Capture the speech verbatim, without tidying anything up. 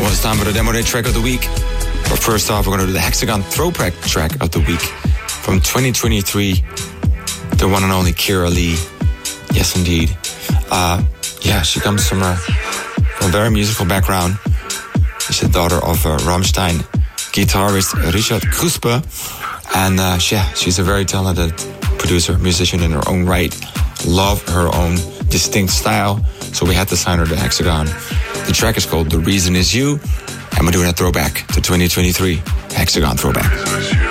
almost time for the Demo Day track of the week. But first off, we're going to do the Hexagon throwback track of the week from twenty twenty-three. The one and only Kira Lee. Yes, indeed. Uh, yeah, she comes from a, from a very musical background. She's the daughter of uh, Rammstein guitarist Richard Kruspe. And uh, yeah, she's a very talented producer, musician in her own right. Love her own distinct style. So we had to sign her to Hexagon. The track is called The Reason Is You. And we're doing a throwback to twenty twenty-three. Hexagon throwback.